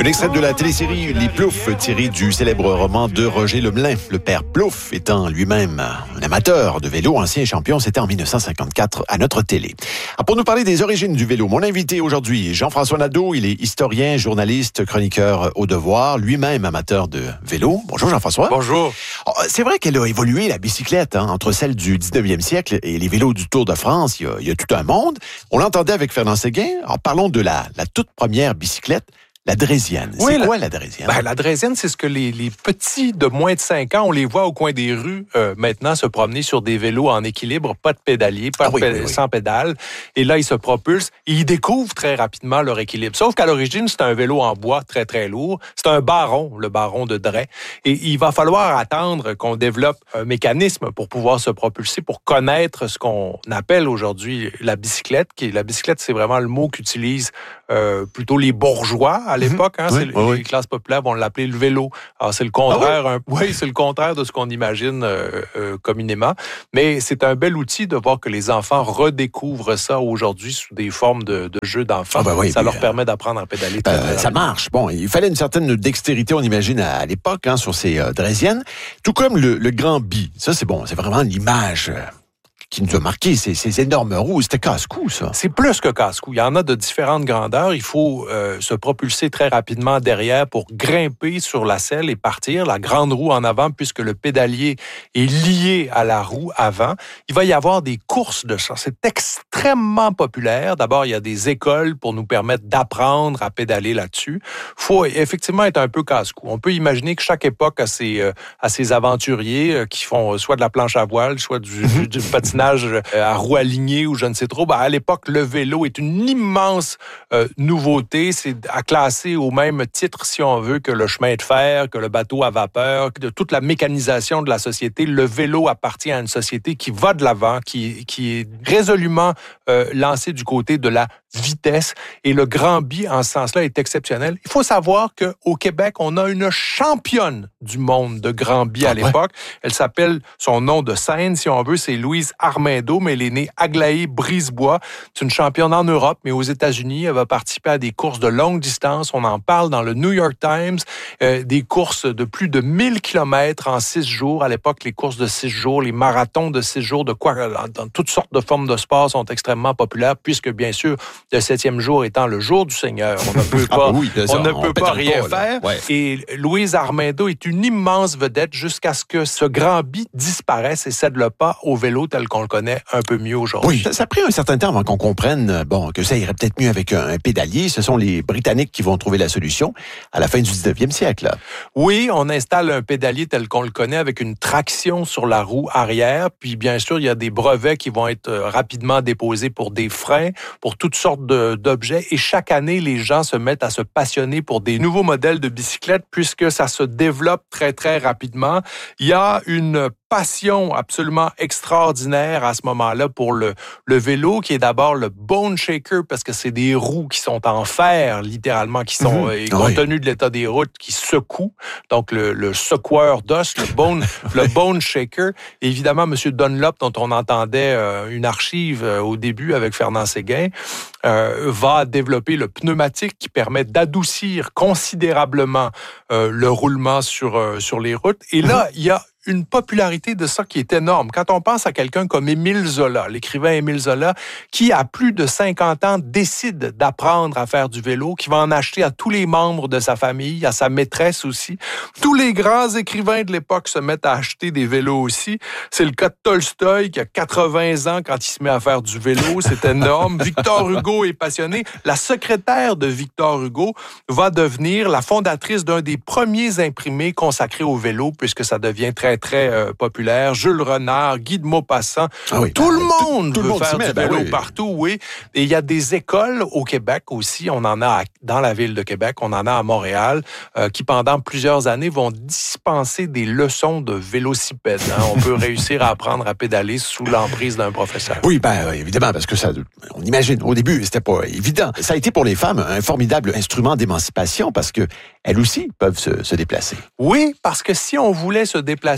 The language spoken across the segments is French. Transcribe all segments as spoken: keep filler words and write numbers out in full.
Un extrait de la télésérie Les Ploufs, tiré du célèbre roman de Roger Lemelin. Le père Plouffe étant lui-même un amateur de vélo, ancien champion, c'était en dix-neuf cent cinquante-quatre à notre télé. Alors pour nous parler des origines du vélo, mon invité aujourd'hui est Jean-François Nadeau. Il est historien, journaliste, chroniqueur au Devoir, lui-même amateur de vélo. Bonjour Jean-François. Bonjour. C'est vrai qu'elle a évolué, la bicyclette, hein, entre celle du dix-neuvième siècle et les vélos du Tour de France. Il y a, il y a tout un monde. On l'entendait avec Fernand Séguin. Alors parlons de la, la toute première bicyclette. La Drésienne. Oui, c'est la, quoi la Drésienne? Ben, la Drésienne, c'est ce que les, les petits de moins de cinq ans, on les voit au coin des rues euh, maintenant se promener sur des vélos en équilibre, pas de pédalier, pas ah, oui, péd- oui, oui. sans pédale. Et là, ils se propulsent et ils découvrent très rapidement leur équilibre. Sauf qu'à l'origine, c'est un vélo en bois très, très lourd. C'est un baron, le baron de Dray. Et il va falloir attendre qu'on développe un mécanisme pour pouvoir se propulser, pour connaître ce qu'on appelle aujourd'hui la bicyclette. Qui, la bicyclette, c'est vraiment le mot qu'utilisent euh, plutôt les bourgeois à l'époque, hein, oui, c'est, oui, les classes populaires vont l'appeler le vélo. Alors c'est le contraire, ah oui? Un, oui, c'est le contraire de ce qu'on imagine euh, euh, communément. Mais c'est un bel outil de voir que les enfants redécouvrent ça aujourd'hui sous des formes de, de jeux d'enfants. Ah ben oui, ça leur euh, permet d'apprendre à pédaler. Très, euh, très ça marche. Bon, il fallait une certaine dextérité, on imagine à, à l'époque, hein, sur ces euh, Drésiennes. Tout comme le, le Grand Bi. Ça c'est bon, c'est vraiment l'image. Euh... qui nous a marqué, ces, ces énormes roues. C'était casse-cou, ça. C'est plus que casse-cou. Il y en a de différentes grandeurs. Il faut euh, se propulser très rapidement derrière pour grimper sur la selle et partir. La grande roue en avant, puisque le pédalier est lié à la roue avant. Il va y avoir des courses de ça. C'est extrêmement populaire. D'abord, il y a des écoles pour nous permettre d'apprendre à pédaler là-dessus. Il faut effectivement être un peu casse-cou. On peut imaginer que chaque époque a ses, euh, a ses aventuriers euh, qui font soit de la planche à voile, soit du, du, du patinage à roues alignées ou je ne sais trop. Ben, à l'époque, le vélo est une immense euh, nouveauté. C'est à classer au même titre, si on veut, que le chemin de fer, que le bateau à vapeur, que de toute la mécanisation de la société. Le vélo appartient à une société qui va de l'avant, qui, qui est résolument euh, lancée du côté de la vitesse. Et le Grand Bi, en ce sens-là, est exceptionnel. Il faut savoir qu'au Québec, on a une championne du monde de Grand Bi à l'époque. Ouais. Elle s'appelle, son nom de scène, si on veut, c'est Louise Armando, mais elle est née Aglaé-Brisebois. C'est une championne en Europe, mais aux États-Unis, elle va participer à des courses de longue distance. On en parle dans le New York Times. Euh, des courses de plus de mille kilomètres en six jours. À l'époque, les courses de six jours, les marathons de six jours, de quoi, dans toutes sortes de formes de sport sont extrêmement populaires, puisque, bien sûr, le septième jour étant le jour du Seigneur. On ne peut pas, ah oui, on ne on peut pas rien pas, faire. Ouais. Et Louise Armando est une immense vedette jusqu'à ce que ce Grand Bi disparaisse et cède le pas au vélo tel qu'on le connaît un peu mieux aujourd'hui. Oui, ça, ça a pris un certain temps avant qu'on comprenne bon, que ça irait peut-être mieux avec un, un pédalier. Ce sont les Britanniques qui vont trouver la solution à la fin du dix-neuvième siècle. Là. Oui, on installe un pédalier tel qu'on le connaît avec une traction sur la roue arrière. Puis bien sûr, il y a des brevets qui vont être rapidement déposés pour des freins, pour toutes sortes de, d'objets. Et chaque année, les gens se mettent à se passionner pour des nouveaux modèles de bicyclettes puisque ça se développe très, très rapidement. Il y a une passion absolument extraordinaire à ce moment-là pour le, le vélo, qui est d'abord le bone shaker, parce que c'est des roues qui sont en fer, littéralement, qui sont, mmh, euh, compte tenu de l'état des routes, qui secouent. Donc, le, le secoueur d'os, le bone, le bone shaker. Et évidemment, M. Dunlop, dont on entendait euh, une archive euh, au début avec Fernand Séguin, euh, va développer le pneumatique qui permet d'adoucir considérablement euh, le roulement sur, euh, sur les routes. Et là, il y a une popularité de ça qui est énorme. Quand on pense à quelqu'un comme Émile Zola, l'écrivain Émile Zola, qui à plus de cinquante ans décide d'apprendre à faire du vélo, qui va en acheter à tous les membres de sa famille, à sa maîtresse aussi. Tous les grands écrivains de l'époque se mettent à acheter des vélos aussi. C'est le cas de Tolstoï qui a quatre-vingts ans quand il se met à faire du vélo. C'est énorme. Victor Hugo est passionné. La secrétaire de Victor Hugo va devenir la fondatrice d'un des premiers imprimés consacrés au vélo, puisque ça devient très très euh, populaire. Jules Renard, Guy de Maupassant, ah oui, tout ben, le monde tout, tout veut le monde faire du met, vélo ben oui. partout, oui. Et il y a des écoles au Québec aussi, on en a à, dans la ville de Québec, on en a à Montréal, euh, qui pendant plusieurs années vont dispenser des leçons de vélocipède. Hein. On peut réussir à apprendre à pédaler sous l'emprise d'un professeur. Oui, ben évidemment, parce que ça, on imagine, au début, c'était pas évident. Ça a été pour les femmes un formidable instrument d'émancipation, parce que elles aussi peuvent se, se déplacer. Oui, parce que si on voulait se déplacer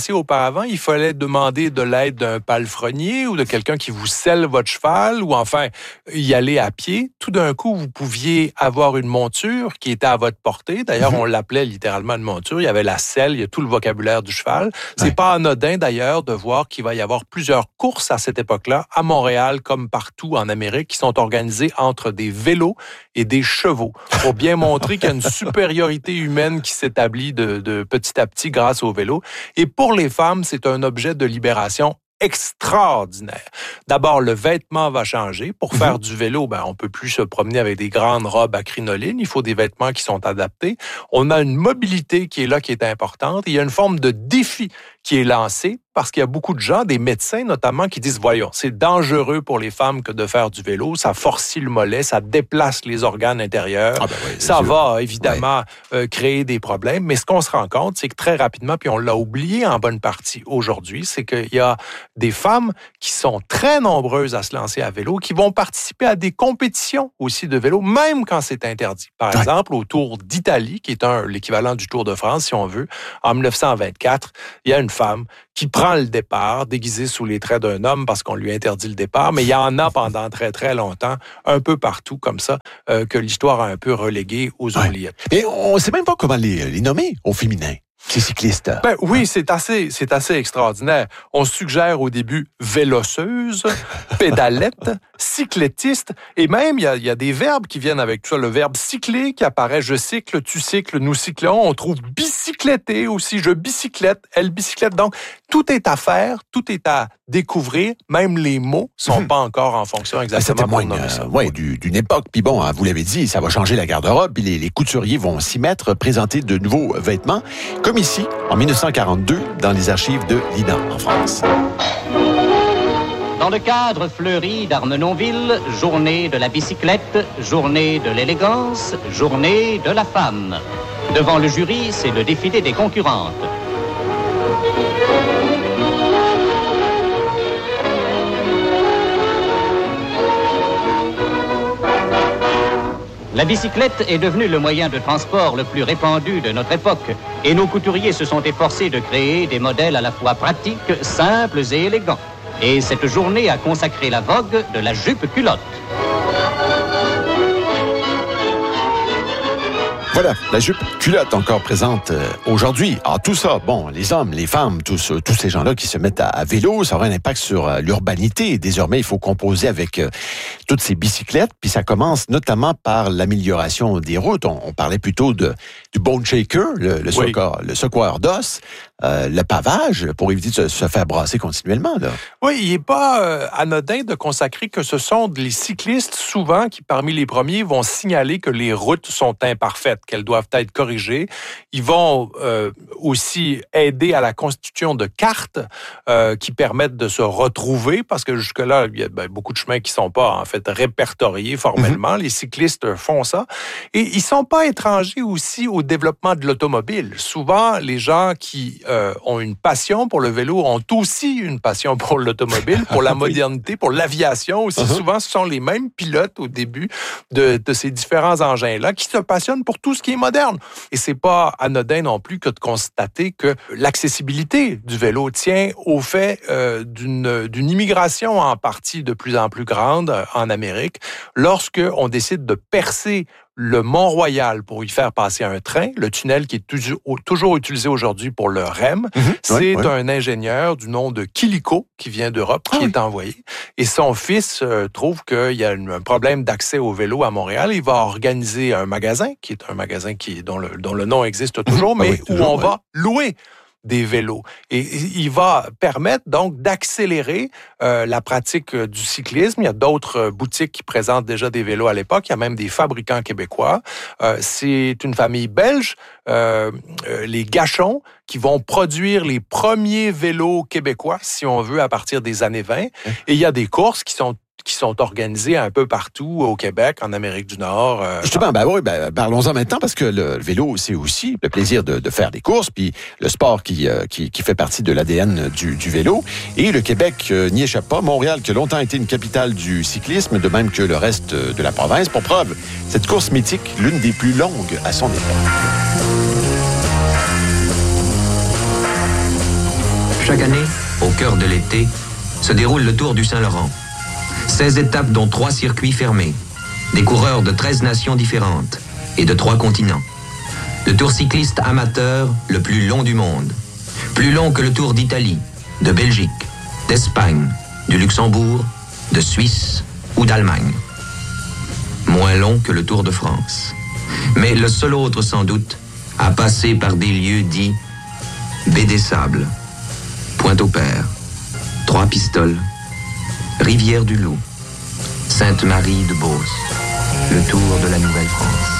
passé auparavant, il fallait demander de l'aide d'un palefrenier ou de quelqu'un qui vous selle votre cheval ou enfin y aller à pied. Tout d'un coup, vous pouviez avoir une monture qui était à votre portée. D'ailleurs, on l'appelait littéralement une monture. Il y avait la selle, il y a tout le vocabulaire du cheval. C'est ouais. pas anodin d'ailleurs de voir qu'il va y avoir plusieurs courses à cette époque-là, à Montréal comme partout en Amérique, qui sont organisées entre des vélos et des chevaux, pour bien montrer qu'il y a une supériorité humaine qui s'établit de, de petit à petit grâce au vélo. Et pour les femmes, c'est un objet de libération extraordinaire. D'abord, le vêtement va changer. Pour mmh. faire du vélo, ben, on peut plus se promener avec des grandes robes à crinoline. Il faut des vêtements qui sont adaptés. On a une mobilité qui est là, qui est importante. Il y a une forme de défi qui est lancé parce qu'il y a beaucoup de gens, des médecins notamment, qui disent, voyons, c'est dangereux pour les femmes que de faire du vélo. Ça forcit le mollet, ça déplace les organes intérieurs. Ah ben oui, ça sûr. va évidemment ouais. euh, créer des problèmes. Mais ce qu'on se rend compte, c'est que très rapidement, puis on l'a oublié en bonne partie aujourd'hui, c'est qu'il y a des femmes qui sont très nombreuses à se lancer à vélo, qui vont participer à des compétitions aussi de vélo, même quand c'est interdit. Par ouais. exemple, au Tour d'Italie, qui est un, l'équivalent du Tour de France, si on veut, en dix-neuf cent vingt-quatre, il y a une femme qui prend le départ, déguisée sous les traits d'un homme parce qu'on lui interdit le départ, mais il y en a pendant très, très longtemps, un peu partout comme ça, euh, que l'histoire a un peu relégué aux ouais. oubliettes. Et on ne sait même pas comment les, les nommer au féminin. Les cyclistes. Ben oui, c'est assez, c'est assez extraordinaire. On suggère au début véloceuse, pédalette, cyclettiste, et même il y a, il y a des verbes qui viennent avec tout ça. Le verbe cycler qui apparaît, je cycle, tu cycles, nous cyclons. On trouve bicycletter aussi, je bicyclette, elle bicyclette. Donc, tout est à faire, tout est à découvrir. Même les mots sont mmh. pas encore en fonction exactement. Ça témoigne euh, ouais, du, d'une époque. Puis bon, hein, vous l'avez dit, ça va changer la garde-robe. Puis les, les couturiers vont s'y mettre, présenter de nouveaux vêtements. Comme ici, en dix-neuf cent quarante-deux, dans les archives de l'I N A en France. Dans le cadre fleuri d'Armenonville, journée de la bicyclette, journée de l'élégance, journée de la femme. Devant le jury, c'est le défilé des concurrentes. La bicyclette est devenue le moyen de transport le plus répandu de notre époque et nos couturiers se sont efforcés de créer des modèles à la fois pratiques, simples et élégants. Et cette journée a consacré la vogue de la jupe culotte. Voilà, la jupe culotte encore présente euh, aujourd'hui. Alors tout ça, bon, les hommes, les femmes, tous, euh, tous ces gens-là qui se mettent à, à vélo, ça aura un impact sur euh, l'urbanité. Désormais, il faut composer avec euh, toutes ces bicyclettes. Puis ça commence notamment par l'amélioration des routes. On, on parlait plutôt de, du bone shaker, le, le, oui. secoueur, le secoueur d'os, euh, le pavage, pour éviter de se, se faire brasser continuellement. Là. Oui, il n'est pas euh, anodin de consacrer que ce sont les cyclistes, souvent, qui parmi les premiers vont signaler que les routes sont imparfaites, qu'elles doivent être corrigées. Ils vont euh, aussi aider à la constitution de cartes euh, qui permettent de se retrouver, parce que jusque-là, il y a ben, beaucoup de chemins qui ne sont pas en fait répertoriés formellement. Mm-hmm. Les cyclistes font ça. Et ils ne sont pas étrangers aussi au développement de l'automobile. Souvent, les gens qui euh, ont une passion pour le vélo ont aussi une passion pour l'automobile, pour la modernité, pour l'aviation aussi. Uh-huh. Souvent, ce sont les mêmes pilotes au début de, de ces différents engins-là qui se passionnent pour tout ce qui est moderne. Et c'est pas anodin non plus que de constater que l'accessibilité du vélo tient au fait euh, d'une, d'une immigration en partie de plus en plus grande en Amérique. Lorsque on décide de percer le Mont-Royal pour y faire passer un train, le tunnel qui est toujours, toujours utilisé aujourd'hui pour le R E M, mmh, c'est ouais, ouais. un ingénieur du nom de Quilico qui vient d'Europe, qui ah, est oui. envoyé. Et son fils euh, trouve qu'il y a un problème d'accès au vélo à Montréal. Il va organiser un magasin, qui est un magasin qui, dont, le, dont le nom existe toujours, mmh, mais ah oui, toujours, où on ouais. va louer des vélos. Et il va permettre donc d'accélérer euh, la pratique du cyclisme. Il y a d'autres boutiques qui présentent déjà des vélos à l'époque. Il y a même des fabricants québécois. Euh, c'est une famille belge, euh, euh, les Gachon, qui vont produire les premiers vélos québécois, si on veut, à partir des années vingt. Et il y a des courses qui sont qui sont organisés un peu partout au Québec, en Amérique du Nord. Euh, Justement, ben oui, ben, parlons-en maintenant, parce que le vélo, c'est aussi le plaisir de, de faire des courses, puis le sport qui, euh, qui, qui fait partie de l'A D N du, du vélo. Et le Québec euh, n'y échappe pas. Montréal, qui a longtemps été une capitale du cyclisme, de même que le reste de la province. Pour preuve, cette course mythique, l'une des plus longues à son époque. Chaque année, au cœur de l'été, se déroule le Tour du Saint-Laurent. seize étapes dont trois circuits fermés. Des coureurs de treize nations différentes et de trois continents. Le Tour cycliste amateur le plus long du monde. Plus long que le Tour d'Italie, de Belgique, d'Espagne, du Luxembourg, de Suisse ou d'Allemagne. Moins long que le Tour de France. Mais le seul autre, sans doute, à passer par des lieux dits Baie des Sables, Pointe-au-Père, Trois-Pistoles, Rivière-du-Loup, Sainte-Marie-de-Beauce, le Tour de la Nouvelle-France.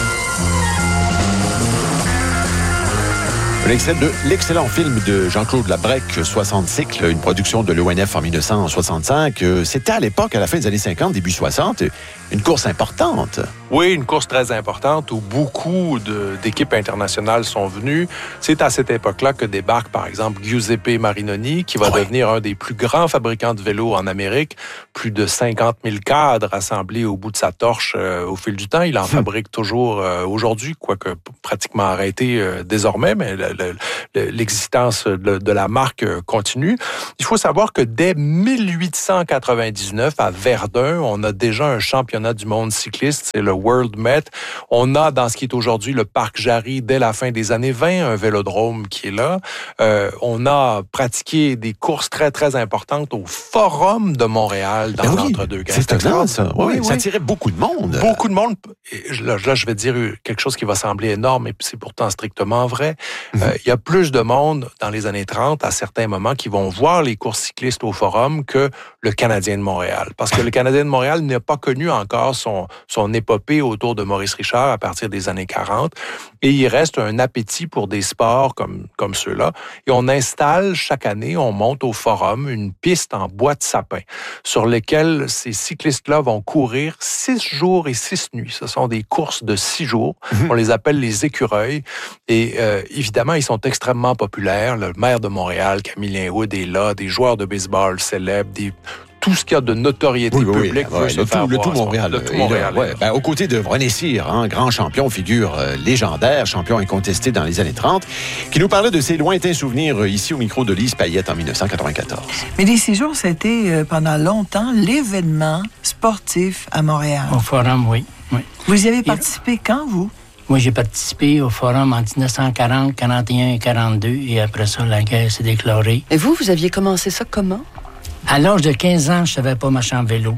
Un extrait de l'excellent film de Jean-Claude Labrec, soixante cycles, une production de l'O N F en mille neuf cent soixante-cinq. C'était à l'époque, à la fin des années cinquante, début soixante, une course importante. Oui, une course très importante où beaucoup de, d'équipes internationales sont venues. C'est à cette époque-là que débarque, par exemple, Giuseppe Marinoni, qui va oui. devenir un des plus grands fabricants de vélos en Amérique. Plus de cinquante mille cadres assemblés au bout de sa torche euh, au fil du temps. Il en hum. fabrique toujours euh, aujourd'hui, quoique pratiquement arrêté euh, désormais, mais le, le, l'existence de, de la marque continue. Il faut savoir que dès mille huit cent quatre-vingt-dix-neuf, à Verdun, on a déjà un championnat du monde cycliste, c'est le World Met. On a, dans ce qui est aujourd'hui le parc Jarry, dès la fin des années vingt, un vélodrome qui est là. Euh, on a pratiqué des courses très, très importantes au Forum de Montréal dans oui, l'entre-deux-guerres. C'est excellent, ça. Oui, oui, ça oui. attirait beaucoup de monde. Beaucoup de monde. Et là, là, je vais dire quelque chose qui va sembler énorme, et c'est pourtant strictement vrai. Il mm-hmm. euh, y a plus de monde dans les années trente, à certains moments, qui vont voir les courses cyclistes au Forum que le Canadien de Montréal. Parce que le Canadien de Montréal n'a pas connu encore son, son épopée autour de Maurice Richard à partir des années quarante. Et il reste un appétit pour des sports comme, comme ceux-là. Et on installe chaque année, on monte au Forum une piste en bois de sapin sur lesquelles ces cyclistes-là vont courir six jours et six nuits. Ce sont des courses de six jours. Mmh. On les appelle les écureuils. Et euh, évidemment, ils sont extrêmement populaires. Le maire de Montréal, Camillien Wood, est là. Des joueurs de baseball célèbres, des... tout ce qu'il y a de notoriété oui, oui, publique. Oui, ouais, le, tout, le tout Montréal. Le tout Montréal. Là, ouais, ben, aux côtés de René Cyr, hein, grand champion, figure euh, légendaire, champion incontesté dans les années trente, qui nous parlait de ses lointains souvenirs euh, ici au micro de Lise Payette en mille neuf cent quatre-vingt-quatorze. Mais les six jours, c'était euh, pendant longtemps l'événement sportif à Montréal. Au Forum, oui. oui. Vous y avez participé Et... quand, vous? Moi, j'ai participé au Forum en dix-neuf cent quarante, quarante et un et quarante-deux, et après ça, la guerre s'est déclarée. Et vous, vous aviez commencé ça comment? À l'âge de quinze ans, je ne savais pas marcher en vélo.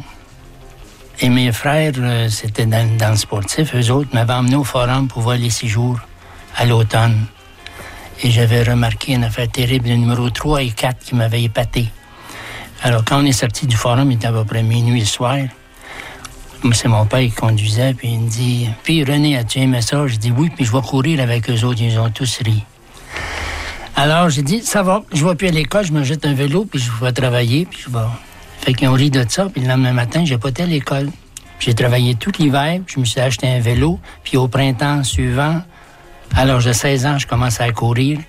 Et mes frères, euh, c'était dans, dans le sportif, eux autres m'avaient emmené au Forum pour voir les six jours à l'automne. Et j'avais remarqué une affaire terrible, le numéro trois et quatre qui m'avait épaté. Alors, quand on est sorti du Forum, il était à peu près minuit le soir. C'est mon père qui conduisait, puis il me dit « Puis René, as-tu aimé ça? » Je dis « Oui, puis je vais courir avec eux autres. » Ils ont tous ri. Alors, j'ai dit, ça va, je ne vais plus à l'école, je me jette un vélo, puis je vais travailler, puis je vais... Fait qu'ils ont ri de ça, puis le lendemain matin, j'ai pas été à l'école. J'ai travaillé tout l'hiver, puis je me suis acheté un vélo, puis au printemps suivant, à l'âge de seize ans, je commence à courir.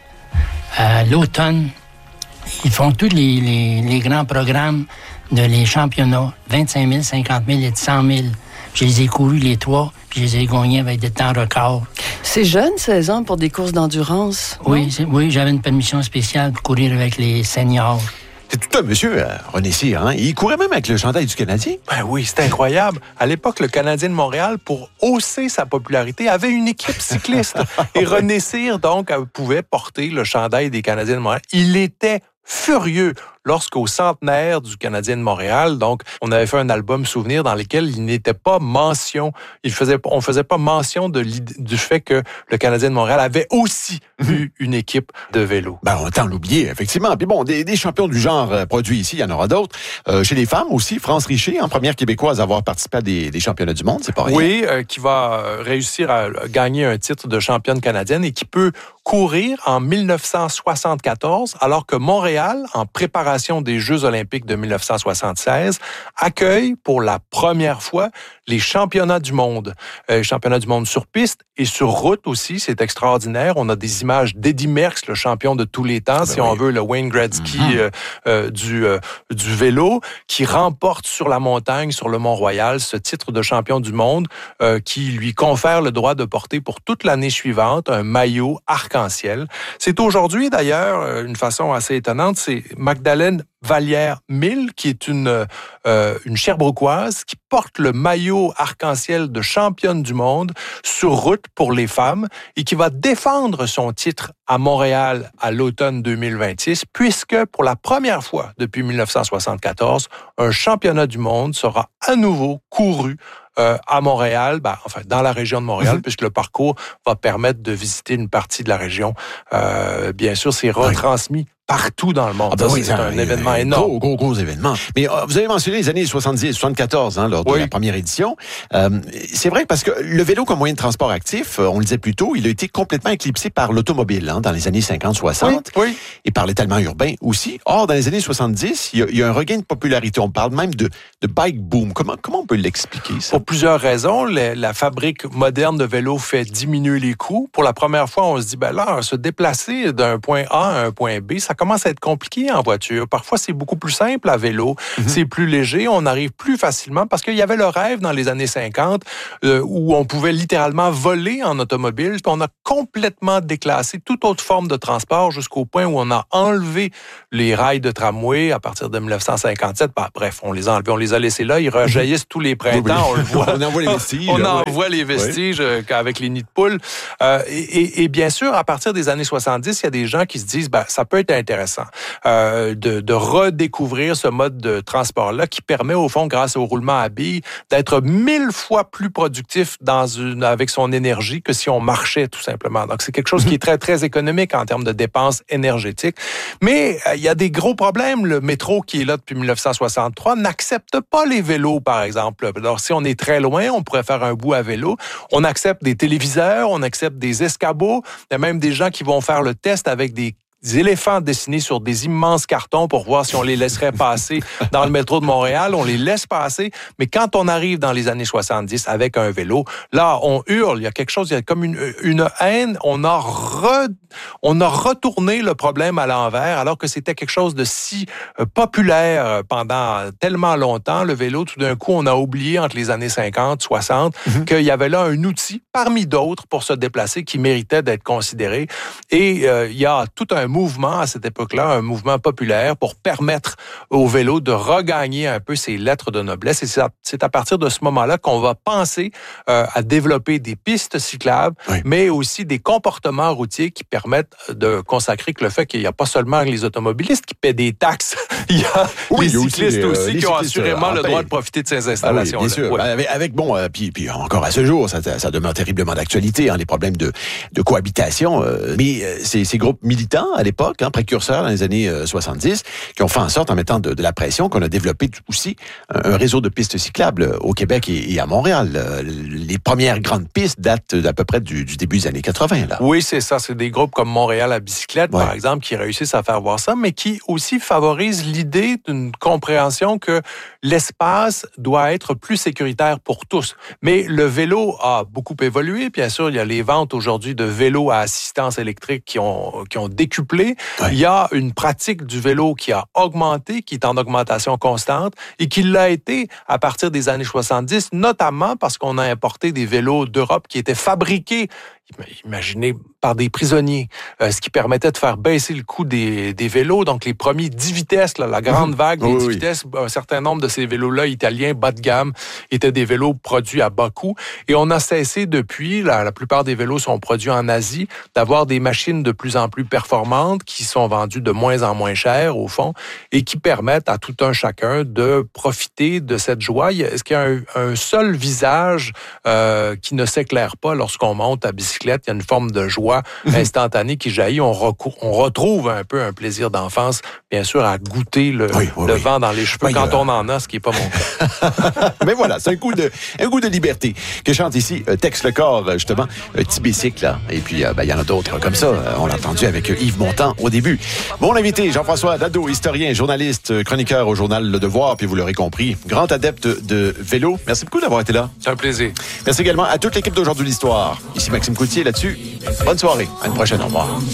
À l'automne, ils font tous les, les, les grands programmes de les championnats, vingt-cinq mille, cinquante mille et cent mille. Je les ai courus les trois, puis je les ai gagnés avec des temps records. C'est jeune, seize ans, pour des courses d'endurance? Oui, oui, j'avais une permission spéciale pour courir avec les seniors. C'est tout un monsieur, euh, René Cyr, hein? Il courait même avec le chandail du Canadien. Ben oui, c'est incroyable. À l'époque, le Canadien de Montréal, pour hausser sa popularité, avait une équipe cycliste. Et René Cyr, donc, pouvait porter le chandail des Canadiens de Montréal. Il était furieux lorsqu'au centenaire du Canadien de Montréal, donc, on avait fait un album souvenir dans lequel il n'était pas mention, il faisait, on faisait pas mention de du fait que le Canadien de Montréal avait aussi mmh. eu une équipe de vélo. Ben, on tend l'oublier, effectivement. Puis bon, des, des champions du genre euh, produits ici, il y en aura d'autres. Euh, chez les femmes aussi, France Richer, en première québécoise à avoir participé à des, des championnats du monde, c'est pas rien. Oui, euh, qui va réussir à gagner un titre de championne canadienne et qui peut courir en mille neuf cent soixante-quatorze, alors que Montréal, en préparation des Jeux olympiques de mille neuf cent soixante-seize, accueille pour la première fois les championnats du monde. Euh, championnats du monde sur piste et sur route aussi, c'est extraordinaire. On a des images d'Eddy Merckx, le champion de tous les temps, ben si oui. on veut, le Wayne Gretzky mm-hmm. euh, euh, du, euh, du vélo, qui remporte sur la montagne, sur le Mont-Royal, ce titre de champion du monde euh, qui lui confère le droit de porter pour toute l'année suivante un maillot arc arc-en-ciel. C'est aujourd'hui, d'ailleurs, une façon assez étonnante, c'est Magdalene Vallière-Mille, qui est une, euh, une Sherbrookoise qui porte le maillot arc-en-ciel de championne du monde sur route pour les femmes et qui va défendre son titre à Montréal à l'automne deux mille vingt-six, puisque pour la première fois depuis dix-neuf cent soixante-quatorze, un championnat du monde sera à nouveau couru Euh, à Montréal, ben, enfin dans la région de Montréal, mm-hmm. puisque le parcours va permettre de visiter une partie de la région. Euh, bien sûr, c'est retransmis oui. partout dans le monde. Ah ben oui, c'est un, un événement énorme. Gros, gros, gros événement. Mais euh, vous avez mentionné les années soixante-dix, soixante-quatorze, hein, lors de oui. la première édition. Euh, c'est vrai parce que le vélo comme moyen de transport actif, on le disait plus tôt, il a été complètement éclipsé par l'automobile hein, dans les années cinquante soixante oui, oui. et par l'étalement urbain aussi. Or, dans les années soixante-dix, il y a, il y a un regain de popularité. On parle même de, de bike boom. Comment, comment on peut l'expliquer, ça? Pour plusieurs raisons. La, la fabrique moderne de vélos fait diminuer les coûts. Pour la première fois, on se dit, ben là, se déplacer d'un point A à un point B, ça commence à être compliqué en voiture. Parfois, c'est beaucoup plus simple à vélo. Mm-hmm. C'est plus léger. On arrive plus facilement parce qu'il y avait le rêve dans les années cinquante euh, où on pouvait littéralement voler en automobile. Puis on a complètement déclassé toute autre forme de transport jusqu'au point où on a enlevé les rails de tramway à partir de dix-neuf cent cinquante-sept. Ben, bref, on les a enlevés, on les a laissés là. Ils rejaillissent tous les printemps. Oui, oui. On le voit. On envoie les vestiges. On là, envoie ouais. les vestiges ouais. avec les nids de poules. Euh, et, et, et bien sûr, à partir des années soixante-dix, il y a des gens qui se disent, ben, ça peut être intéressant euh, de, de redécouvrir ce mode de transport-là qui permet, au fond, grâce au roulement à billes, d'être mille fois plus productif dans une, avec son énergie que si on marchait, tout simplement. Donc, c'est quelque chose mm-hmm. qui est très, très économique en termes de dépenses énergétiques. Mais euh, il y a des gros problèmes. Le métro, qui est là depuis dix-neuf cent soixante-trois, n'accepte pas les vélos, par exemple. Alors, si on est très loin, on pourrait faire un bout à vélo. On accepte des téléviseurs, on accepte des escabeaux. Il y a même des gens qui vont faire le test avec des des éléphants dessinés sur des immenses cartons pour voir si on les laisserait passer dans le métro de Montréal. On les laisse passer, mais quand on arrive dans les années soixante-dix avec un vélo, là, on hurle. Il y a quelque chose, il y a comme une, une haine. On a, re, on a retourné le problème à l'envers, alors que c'était quelque chose de si populaire pendant tellement longtemps. Le vélo, tout d'un coup, on a oublié entre les années cinquante, soixante, mm-hmm. qu'il y avait là un outil parmi d'autres pour se déplacer qui méritait d'être considéré. Et euh, il y a tout un mouvement à cette époque-là, un mouvement populaire pour permettre au vélo de regagner un peu ses lettres de noblesse. Et c'est à, c'est à partir de ce moment-là qu'on va penser euh, à développer des pistes cyclables, oui. mais aussi des comportements routiers qui permettent de consacrer que le fait qu'il n'y a pas seulement les automobilistes qui paient des taxes, il y a oui, les cyclistes aussi, aussi les qui ont assurément le droit de profiter de ces installations. Ah oui, bien sûr. Ouais. Avec, avec bon, euh, puis, puis encore à ce jour, ça, ça demeure terriblement d'actualité, hein, les problèmes de, de cohabitation. Euh, mais euh, ces, ces groupes militants à l'époque, hein, précurseurs dans les années euh, soixante-dix, qui ont fait en sorte, en mettant de, de la pression, qu'on a développé aussi un, un réseau de pistes cyclables au Québec et, et à Montréal. Euh, les premières grandes pistes datent d'à peu près du, du début des années quatre-vingt. Là. Oui, c'est ça. C'est des groupes comme Montréal à bicyclette, ouais. par exemple, qui réussissent à faire voir ça, mais qui aussi favorisent l'idée d'une compréhension que l'espace doit être plus sécuritaire pour tous. Mais le vélo a beaucoup évolué. Bien sûr, il y a les ventes aujourd'hui de vélos à assistance électrique qui ont, qui ont décuplé. Ouais. Il y a une pratique du vélo qui a augmenté, qui est en augmentation constante et qui l'a été à partir des années soixante-dix, notamment parce qu'on a importé des vélos d'Europe qui étaient fabriqués, imaginez, par des prisonniers, euh, ce qui permettait de faire baisser le coût des, des vélos. Donc, les premiers dix vitesses, là, la grande vague des oui, dix oui. vitesses, un certain nombre de ces vélos-là, italiens, bas de gamme, étaient des vélos produits à bas coût. Et on a cessé depuis, la, la plupart des vélos sont produits en Asie, d'avoir des machines de plus en plus performantes qui sont vendues de moins en moins chères, au fond, et qui permettent à tout un chacun de profiter de cette joie. Est-ce qu'il y a un, un seul visage euh, qui ne s'éclaire pas lorsqu'on monte à bicyclette? Il y a une forme de joie instantanée qui jaillit. On, recou- on retrouve un peu un plaisir d'enfance, bien sûr, à goûter le, oui, oui, le oui. vent dans les cheveux oui, quand euh... on en a, ce qui n'est pas mon cas. Mais voilà, c'est un goût de, un goût de liberté que chante ici euh, Tex Le Corps, justement, un petit bicycle. Là. Et puis, euh, ben, il y en a d'autres comme ça. Euh, on l'a entendu avec Yves Montand au début. Mon invité, Jean-François Dado, historien, journaliste, chroniqueur au journal Le Devoir, puis vous l'aurez compris, grand adepte de vélo. Merci beaucoup d'avoir été là. C'est un plaisir. Merci également à toute l'équipe d'Aujourd'hui l'Histoire. Ici Maxime Coutier là-dessus. Bonne soirée. À une prochaine. Au revoir.